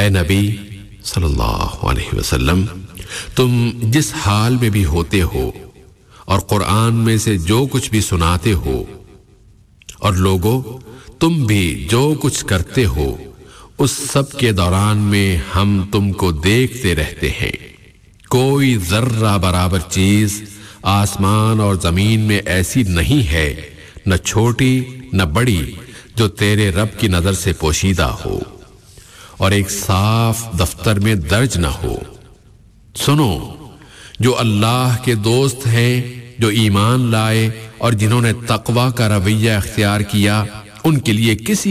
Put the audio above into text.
ऐ नबी सल्लल्लाहु अलैहि वसल्लम, तुम जिस हाल में भी होते हो और कुरान में से जो कुछ भी सुनाते हो, और लोगों तुम भी जो कुछ करते हो, उस सब के दौरान में हम तुमको देखते रहते हैं। कोई जर्रा बराबर चीज आसमान और जमीन में ऐसी नहीं है, न छोटी न बड़ी, जो तेरे रब की नजर से पोशीदा हो और एक साफ दफ्तर में दर्ज न हो। सुनो, जो अल्लाह के दोस्त हैं, जो ईमान लाए और जिन्होंने तकवा का रवैया अख्तियार किया, उनके लिए किसी